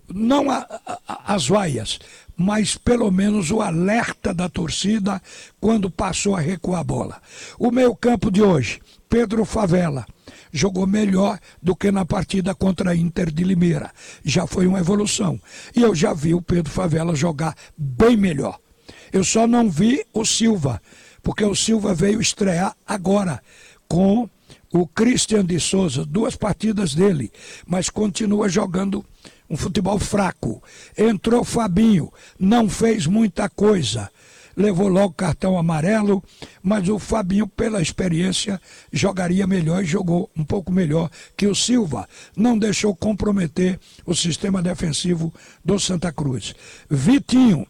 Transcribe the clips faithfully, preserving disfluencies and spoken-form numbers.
não a, a, as vaias, mas pelo menos o alerta da torcida quando passou a recuar a bola. O meio-campo de hoje, Pedro Favela, jogou melhor do que na partida contra a Inter de Limeira. Já foi uma evolução. E eu já vi o Pedro Favela jogar bem melhor. Eu só não vi o Silva, porque o Silva veio estrear agora com o Christian de Souza, duas partidas dele, mas continua jogando um futebol fraco. Entrou Fabinho, não fez muita coisa, levou logo cartão amarelo, mas o Fabinho, pela experiência, jogaria melhor e jogou um pouco melhor que o Silva. Não deixou comprometer o sistema defensivo do Santa Cruz. Vitinho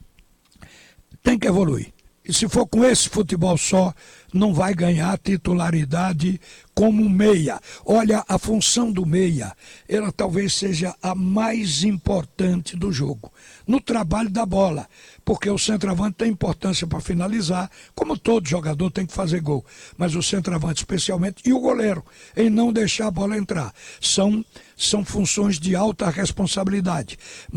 tem que evoluir. E se for com esse futebol só, não vai ganhar titularidade como meia. Olha, a função do meia, ela talvez seja a mais importante do jogo, no trabalho da bola, porque o centroavante tem importância para finalizar, como todo jogador tem que fazer gol, mas o centroavante especialmente, e o goleiro, em não deixar a bola entrar. São, são funções de alta responsabilidade,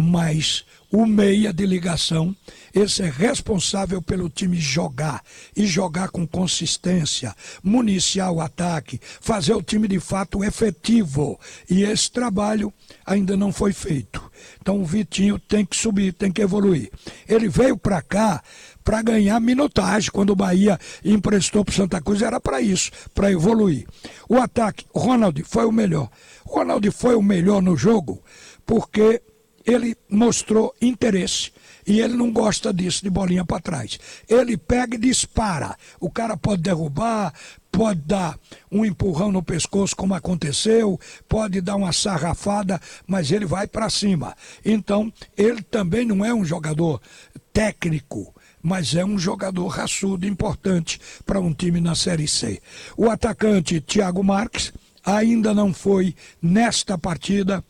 mas o meia de ligação, esse é responsável pelo time jogar, e jogar com consistência, municiar o ataque, fazer o time de fato efetivo. E esse trabalho ainda não foi feito. Então o Vitinho tem que subir, tem que evoluir. Ele veio para cá para ganhar minutagem. Quando o Bahia emprestou para o Santa Cruz, era para isso, para evoluir. O ataque, o Ronald foi o melhor. O Ronald foi o melhor no jogo porque ele mostrou interesse. E ele não gosta disso, de bolinha para trás. Ele pega e dispara. O cara pode derrubar, pode dar um empurrão no pescoço, como aconteceu, pode dar uma sarrafada, mas ele vai para cima. Então, ele também não é um jogador técnico, mas é um jogador raçudo, importante para um time na Série C. O atacante Thiago Marques ainda não foi nesta partida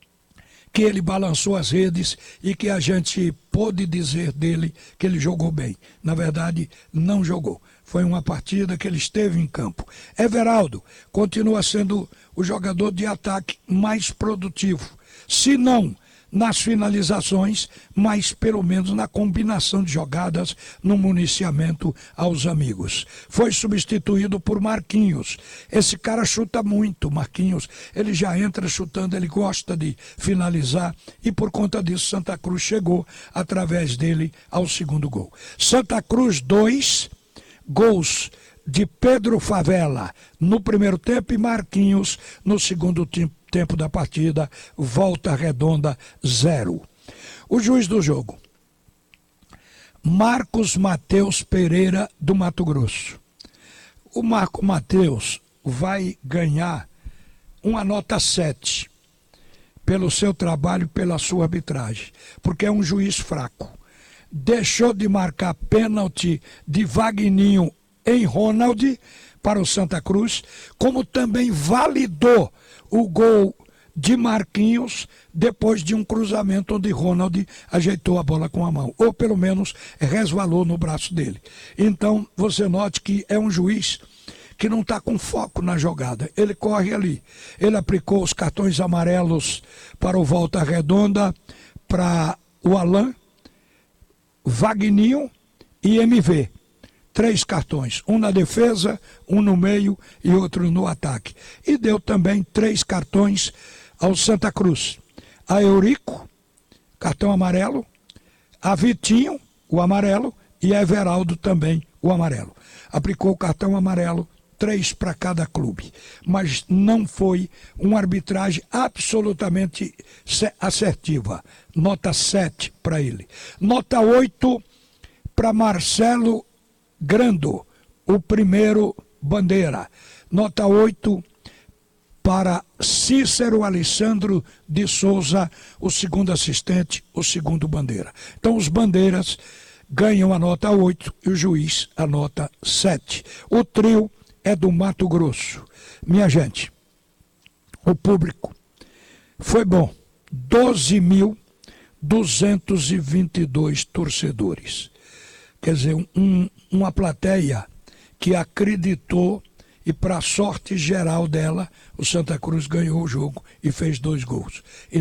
que ele balançou as redes e que a gente pôde dizer dele que ele jogou bem. Na verdade, não jogou. Foi uma partida que ele esteve em campo. Everaldo continua sendo o jogador de ataque mais produtivo. Se não nas finalizações, mas pelo menos na combinação de jogadas, no municiamento aos amigos. Foi substituído por Marquinhos. Esse cara chuta muito, Marquinhos. Ele já entra chutando, ele gosta de finalizar e por conta disso Santa Cruz chegou através dele ao segundo gol. Santa Cruz dois, gols de Pedro Favela no primeiro tempo e Marquinhos no segundo tempo. Tempo da partida, Volta Redonda zero. O juiz do jogo, Marcos Mateus Pereira do Mato Grosso. O Marco Mateus vai ganhar uma nota sete pelo seu trabalho, pela sua arbitragem, porque é um juiz fraco. Deixou de marcar pênalti de Vagninho em Ronald para o Santa Cruz, como também validou o gol de Marquinhos depois de um cruzamento onde Ronald ajeitou a bola com a mão, ou pelo menos resvalou no braço dele. Então você note que é um juiz que não está com foco na jogada, ele corre ali. Ele aplicou os cartões amarelos para o Volta Redonda, para o Alain, Vagninho e M V. Três cartões, um na defesa, um no meio e outro no ataque. E deu também três cartões ao Santa Cruz. A Eurico, cartão amarelo, a Vitinho, o amarelo, e a Everaldo também, o amarelo. Aplicou o cartão amarelo, três para cada clube. Mas não foi uma arbitragem absolutamente assertiva. Nota sete para ele. Nota oito para Marcelo Grando, o primeiro bandeira. Nota oito para Cícero Alessandro de Souza, o segundo assistente, o segundo bandeira. Então os bandeiras ganham a nota oito e o juiz a nota sete. O trio é do Mato Grosso. Minha gente, o público foi bom. doze mil duzentos e vinte e dois torcedores. Quer dizer, um, uma plateia que acreditou e, para a sorte geral dela, o Santa Cruz ganhou o jogo e fez dois gols. E